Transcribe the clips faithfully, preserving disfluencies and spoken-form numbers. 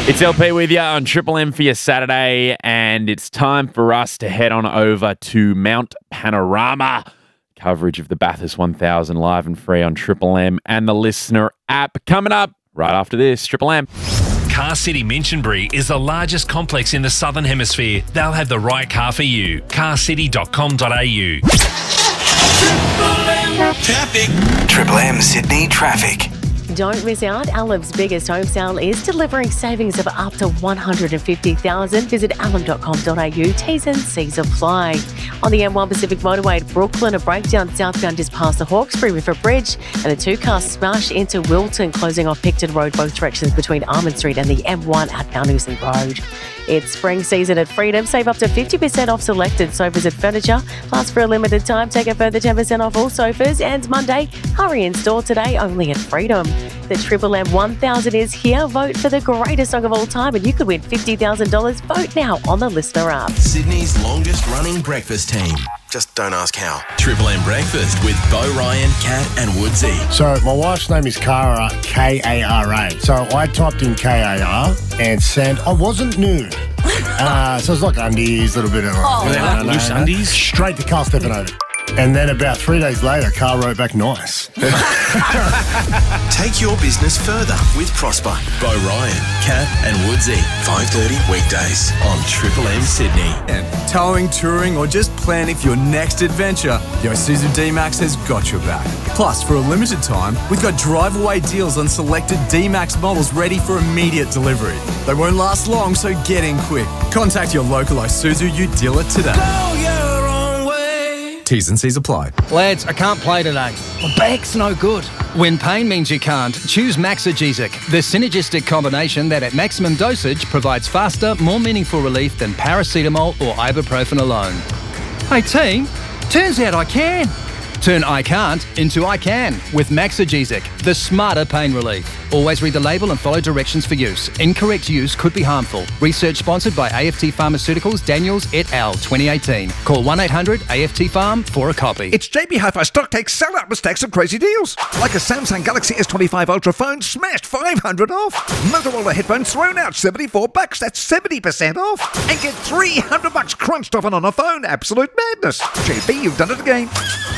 It's L P with you on Triple M for your Saturday, and it's time for us to head on over to Mount Panorama. Coverage of the Bathurst one thousand live and free on Triple M and the Listener app. Coming up right after this, Triple M. Car City Minchinbury is the largest complex in the Southern Hemisphere. They'll have the right car for you. car city dot com dot a u. Triple M traffic. Triple M Sydney traffic. Don't miss out. Alem's biggest home sale is delivering savings of up to one hundred fifty thousand dollars. Visit alem dot com dot a u. T's and C's apply. On the M one Pacific Motorway at Brooklyn, a breakdown southbound just past the Hawkesbury River Bridge, and a two-car smash into Wilton, closing off Picton Road both directions between Armand Street and the M one at Mount Usen Road. It's spring season at Freedom. Save up to fifty percent off selected sofas and furniture. Plus, for a limited time, take a further ten percent off all sofas. And Monday, hurry in store today only at Freedom. The Triple M one thousand is here. Vote for the greatest song of all time and you could win fifty thousand dollars. Vote now on the Listener app. Sydney's longest running breakfast team. Just don't ask how. Triple M Breakfast with Bo Ryan, Kat and Woodsy. So my wife's name is Cara, K A R A. So I typed in K A R and sent, I wasn't nude. Uh, so it's like undies, a little bit of Oh, you know, like no, loose no, undies? Straight to Carl Stefanovic. And then about three days later, Carl wrote back, nice. Take your business further with Prosper. Bo Ryan, Kat and Woodsy. five thirty weekdays on Triple M Sydney. And towing, touring, or just planning for your next adventure, the Isuzu D-Max has got your back. Plus, for a limited time, we've got drive-away deals on selected D-Max models ready for immediate delivery. They won't last long, so get in quick. Contact your local Isuzu U dealer today. Go your own way. T's and C's apply. Lads, I can't play today. My back's no good. When pain means you can't, choose Maxagesic, the synergistic combination that at maximum dosage provides faster, more meaningful relief than paracetamol or ibuprofen alone. Hey team, turns out I can. Turn I can't into I can with Maxagesic, the smarter pain relief. Always read the label and follow directions for use. Incorrect use could be harmful. Research sponsored by A F T Pharmaceuticals, Daniels et al. twenty eighteen. Call one eight hundred A F T Farm for a copy. It's J B Hi-Fi Stock Take sell-out with stacks of crazy deals. Like a Samsung Galaxy S twenty-five Ultra phone smashed five hundred off. Motorola headphones thrown out seventy-four bucks. That's seventy percent off. And get three hundred bucks crunched off and on a phone. Absolute madness. J B, you've done it again.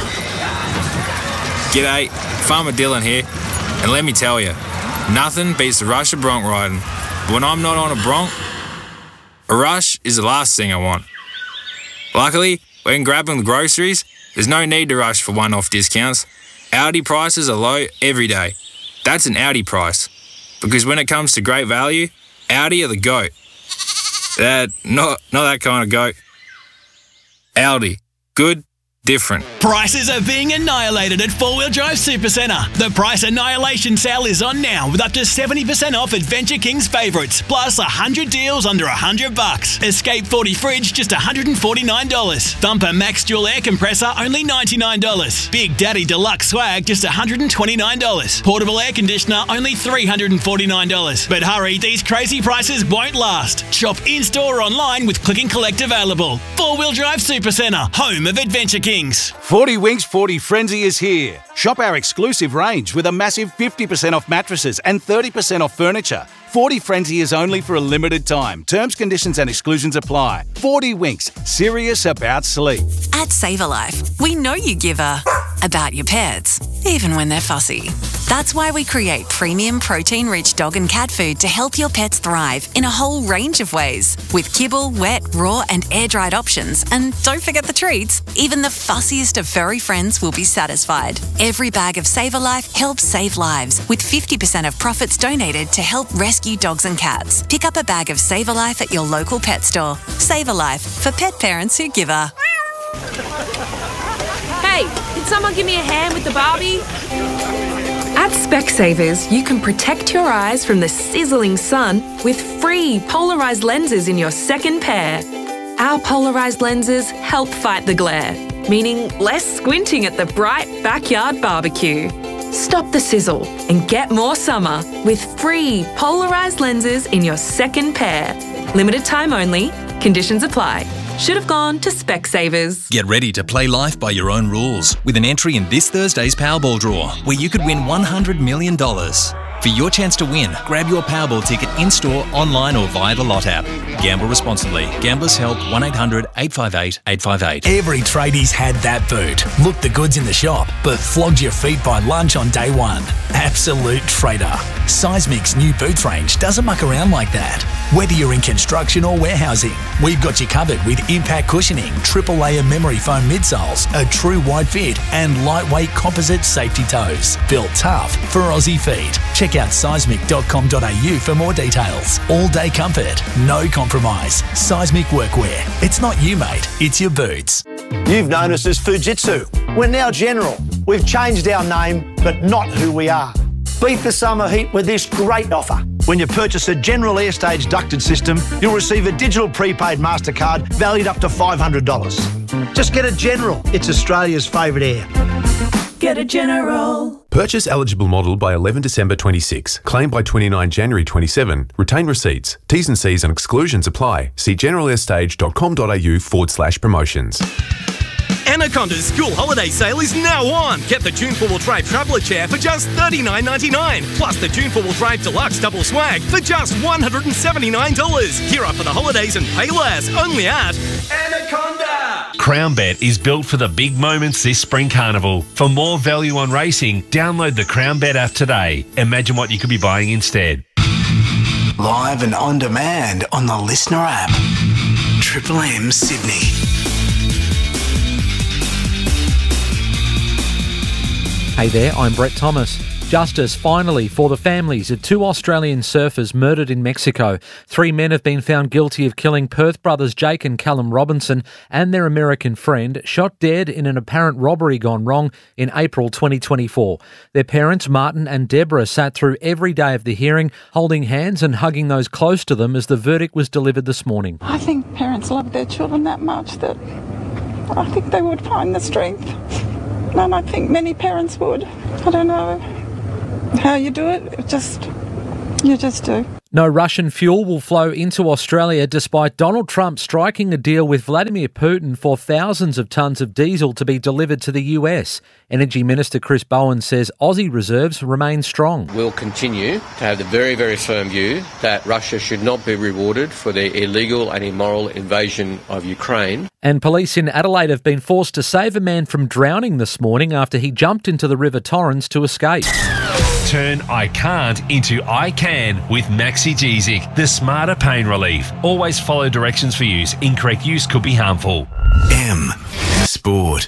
G'day, Farmer Dylan here, and let me tell you, nothing beats the rush of bronc riding. But when I'm not on a bronc, a rush is the last thing I want. Luckily, when grabbing the groceries, there's no need to rush for one-off discounts. Aldi prices are low every day. That's an Aldi price, because when it comes to great value, Aldi are the GOAT. That, not, not that kind of goat. Aldi, good, different. Prices are being annihilated at Four Wheel Drive Supercentre. The price annihilation sale is on now with up to seventy percent off Adventure King's favourites, plus one hundred deals under one hundred bucks. Escape forty fridge just one hundred forty-nine dollars. Thumper Max Dual Air Compressor only ninety-nine dollars. Big Daddy Deluxe Swag just one hundred twenty-nine dollars. Portable Air Conditioner only three hundred forty-nine dollars. But hurry, these crazy prices won't last. Shop in-store or online with Click and Collect available. Four Wheel Drive Supercentre, home of Adventure Kings. forty Winks forty Frenzy is here. Shop our exclusive range with a massive fifty percent off mattresses and thirty percent off furniture. forty Frenzy is only for a limited time. Terms, conditions and exclusions apply. forty Winks, serious about sleep. At Save a Life, we know you give a about your pets, even when they're fussy. That's why we create premium protein-rich dog and cat food to help your pets thrive in a whole range of ways. With kibble, wet, raw and air-dried options. And don't forget the treats. Even the fussiest of furry friends will be satisfied. Every bag of Save a Life helps save lives, with fifty percent of profits donated to help rescue dogs and cats. Pick up a bag of Save a Life at your local pet store. Save a Life, for pet parents who give a. Hey, can someone give me a hand with the Barbie? At Specsavers, you can protect your eyes from the sizzling sun with free polarised lenses in your second pair. Our polarised lenses help fight the glare, meaning less squinting at the bright backyard barbecue. Stop the sizzle and get more summer with free polarised lenses in your second pair. Limited time only. Conditions apply. Should have gone to Specsavers. Get ready to play life by your own rules with an entry in this Thursday's Powerball draw, where you could win one hundred million dollars. For your chance to win, grab your Powerball ticket in-store, online or via the Lot app. Gamble responsibly. Gamblers Help one eight hundred eight five eight eight five eight. Every tradie's had that boot. Looked the goods in the shop, but flogged your feet by lunch on day one. Absolute trader. Seismic's new boots range doesn't muck around like that. Whether you're in construction or warehousing, we've got you covered with impact cushioning, triple layer memory foam midsoles, a true wide fit, and lightweight composite safety toes. Built tough for Aussie feet. Check out seismic dot com dot a u for more details. All day comfort, no compromise. Seismic Workwear. It's not you, mate, it's your boots. You've known us as Fujitsu. We're now General. We've changed our name, but not who we are. Beat the summer heat with this great offer. When you purchase a General Airstage ducted system, you'll receive a digital prepaid MasterCard valued up to five hundred dollars. Just get a General. It's Australia's favourite air. Get a General. Purchase eligible model by eleven December twenty-six. Claim by twenty-nine January twenty-seven. Retain receipts. T's and C's and exclusions apply. See generalair-stage.com.au forward slash promotions. Anaconda's school holiday sale is now on. Get the June four-wheel drive traveller chair for just thirty-nine ninety-nine. Plus the June four-wheel drive deluxe double swag for just one hundred seventy-nine dollars. Gear up for the holidays and pay less. Only at Anaconda. CrownBet is built for the big moments this spring carnival. For more value on racing, download the CrownBet app today. Imagine what you could be buying instead. Live and on demand on the Listener app. Triple M Sydney. Hey there, I'm Brett Thomas. Justice finally for the families of two Australian surfers murdered in Mexico. Three men have been found guilty of killing Perth brothers Jake and Callum Robinson and their American friend, shot dead in an apparent robbery gone wrong in April twenty twenty-four. Their parents, Martin and Deborah, sat through every day of the hearing, holding hands and hugging those close to them as the verdict was delivered this morning. I think parents love their children that much that I think they would find the strength. And I think many parents would. I don't know how you do it. It just, you just do. No Russian fuel will flow into Australia despite Donald Trump striking a deal with Vladimir Putin for thousands of tonnes of diesel to be delivered to the U S. Energy Minister Chris Bowen says Aussie reserves remain strong. We'll continue to have the very, very firm view that Russia should not be rewarded for their illegal and immoral invasion of Ukraine. And police in Adelaide have been forced to save a man from drowning this morning after he jumped into the River Torrens to escape. Turn I can't into I can with Maxigesic, the smarter pain relief. Always follow directions for use. Incorrect use could be harmful. M Sport.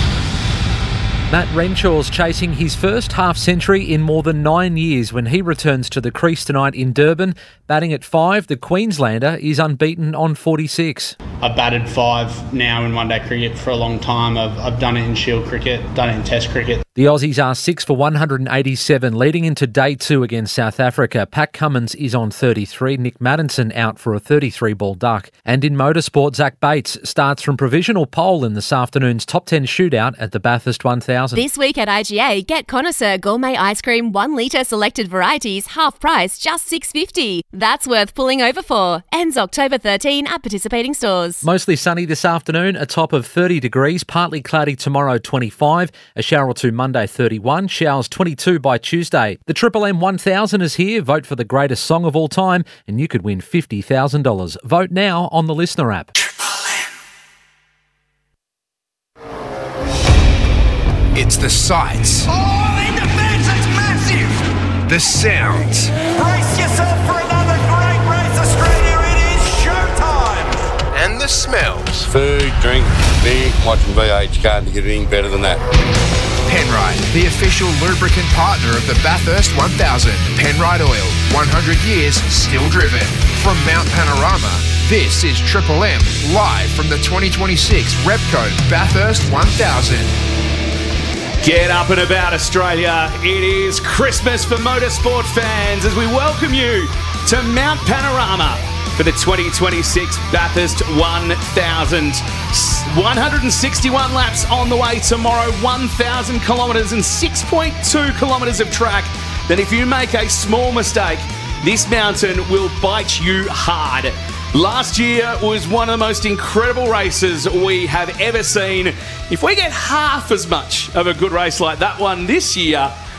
Matt Renshaw's chasing his first half-century in more than nine years when he returns to the crease tonight in Durban. Batting at five, the Queenslander is unbeaten on forty-six. I've batted five now in one-day cricket for a long time. I've, I've done it in Shield cricket, done it in Test cricket. The Aussies are six for one hundred eighty-seven, leading into day two against South Africa. Pat Cummins is on thirty-three, Nick Maddinson out for a thirty-three ball duck. And in motorsport, Zach Bates starts from provisional pole in this afternoon's top ten shootout at the Bathurst one thousand. This week at I G A, get Connoisseur Gourmet Ice Cream one litre selected varieties, half price, just six dollars fifty. That's worth pulling over for. Ends October thirteenth at participating stores. Mostly sunny this afternoon, a top of thirty degrees, partly cloudy tomorrow twenty-five, a shower or two Monday thirty-one, showers twenty-two by Tuesday. The Triple M one thousand is here. Vote for the greatest song of all time and you could win fifty thousand dollars. Vote now on the Listener app. It's the sights. Oh, in defence, it's massive! The sounds. Brace yourself for another great race, Australia. It is showtime! And the smells. Food, drink, beer, watching V H. Can't get anything better than that. Penrite, the official lubricant partner of the Bathurst one thousand. Penrite Oil, one hundred years still driven. From Mount Panorama, this is Triple M, live from the twenty twenty-six Repco Bathurst one thousand. Get up and about, Australia. It is Christmas for motorsport fans as we welcome you to Mount Panorama for the twenty twenty-six Bathurst one thousand. one hundred sixty-one laps on the way tomorrow, one thousand kilometres and six point two kilometres of track. Then if you make a small mistake, this mountain will bite you hard. Last year was one of the most incredible races we have ever seen. If we get half as much of a good race like that one this year,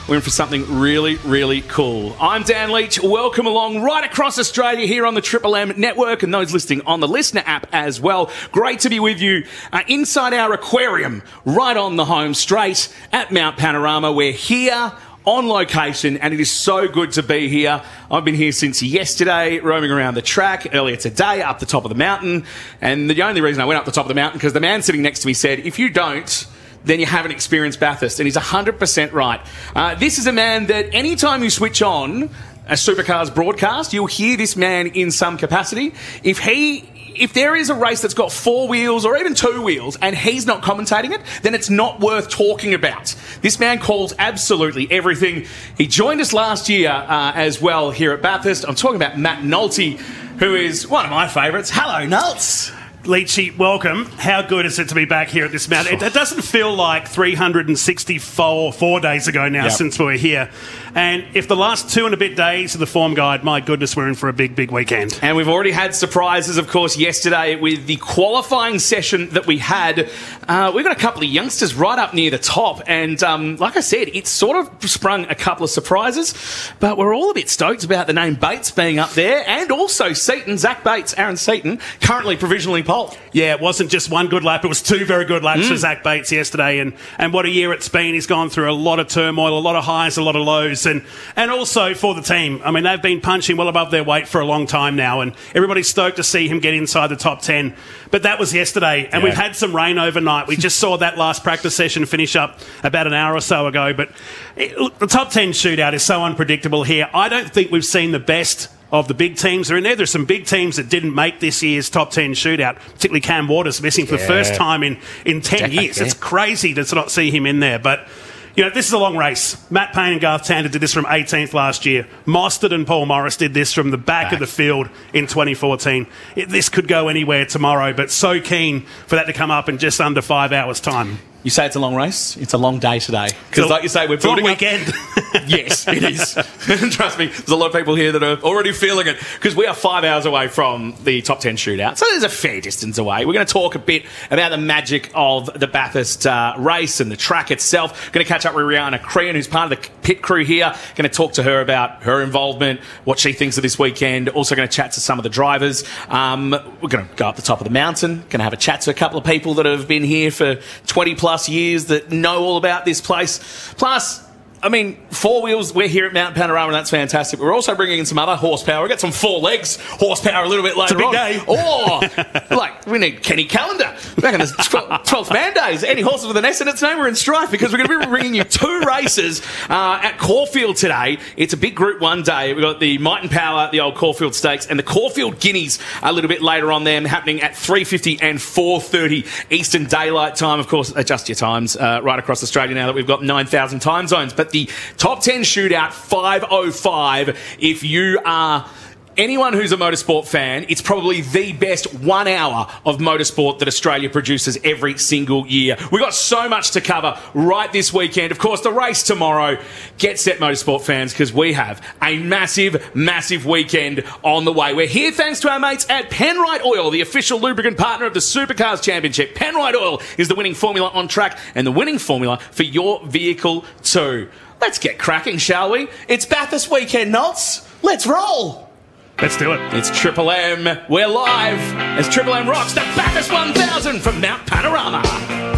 we're in for something really, really cool. I'm Dan Leach. Welcome along right across Australia here on the Triple M network and those listening on the Listener app as well. Great to be with you uh, inside our aquarium, right on the home straight at Mount Panorama. We're here on location, and it is so good to be here. I've been here since yesterday, roaming around the track, earlier today, up the top of the mountain. And the only reason I went up the top of the mountain, because the man sitting next to me said, if you don't, then you haven't experienced Bathurst. And he's one hundred percent right. Uh, this is a man that anytime you switch on a Supercars broadcast, you'll hear this man in some capacity. If he... If there is a race that's got four wheels or even two wheels and he's not commentating it, then it's not worth talking about. This man calls absolutely everything. He joined us last year uh, as well here at Bathurst. I'm talking about Matt Nolte, who is one of my favourites. Hello, Nolts. Leachy, welcome. How good is it to be back here at this mountain? It, it doesn't feel like three hundred sixty-four four days ago now, yep, since we were here. And if the last two and a bit days of the form guide, my goodness, we're in for a big, big weekend. And we've already had surprises, of course, yesterday with the qualifying session that we had. Uh, we've got a couple of youngsters right up near the top. And um, like I said, it's sort of sprung a couple of surprises. But we're all a bit stoked about the name Bates being up there. And also Seaton, Zach Bates, Aaron Seaton, currently provisionally pole. Yeah, it wasn't just one good lap. It was two very good laps Mm. for Zach Bates yesterday. And, and what a year it's been. He's gone through a lot of turmoil, a lot of highs, a lot of lows. And, and also for the team. I mean, they've been punching well above their weight for a long time now. And everybody's stoked to see him get inside the top ten. But that was yesterday. And Yeah. we've had some rain overnight. We just saw that last practice session finish up about an hour or so ago. But it, look, the top ten shootout is so unpredictable here. I don't think we've seen the best of the big teams are in there. There's some big teams that didn't make this year's top ten shootout, particularly Cam Waters missing for the Yeah. first time in, in ten Yeah, years. yeah. It's crazy to not see him in there. But, you know, this is a long race. Matt Payne and Garth Tander did this from eighteenth last year. Mostert and Paul Morris did this from the back, back. of the field in twenty fourteen. It, this could go anywhere tomorrow, but so keen for that to come up in just under five hours' time. You say it's a long race. It's a long day today. Because, like you say, we're It's a long building up... weekend. Yes, it is. Trust me, there's a lot of people here that are already feeling it because we are five hours away from the top ten shootout. So there's a fair distance away. We're going to talk a bit about the magic of the Bathurst uh, race and the track itself. Going to catch up with Rihanna Crean, who's part of the pit crew here. Going to talk to her about her involvement, what she thinks of this weekend. Also going to chat to some of the drivers. Um, we're going to go up the top of the mountain. Going to have a chat to a couple of people that have been here for twenty plus years that know all about this place. Plus, I mean, four wheels, we're here at Mount Panorama, and that's fantastic. We're also bringing in some other horsepower. We've got some four legs horsepower a little bit later It's a big on. day. Oh, like, we need Kenny Callender. Back in the twelfth man days. Any horses with an S in its name are in strife because we're going to be bringing you two races uh, at Caulfield today. It's a big Group one day. We've got the Might and Power, the old Caulfield Stakes, and the Caulfield Guineas a little bit later on them, happening at three fifty and four thirty Eastern Daylight Time. Of course, adjust your times uh, right across Australia now that we've got nine thousand time zones. But the top ten shootout, five oh five. If you are anyone who's a motorsport fan, it's probably the best one hour of motorsport that Australia produces every single year. We've got so much to cover right this weekend. Of course, the race tomorrow. Get set, motorsport fans, because we have a massive, massive weekend on the way. We're here thanks to our mates at Penrite Oil, the official lubricant partner of the Supercars Championship. Penrite Oil is the winning formula on track and the winning formula for your vehicle too. Let's get cracking, shall we? It's Bathurst weekend, Nolts. Let's roll. Let's do it. It's Triple M. We're live as Triple M rocks the Bathurst one thousand from Mount Panorama.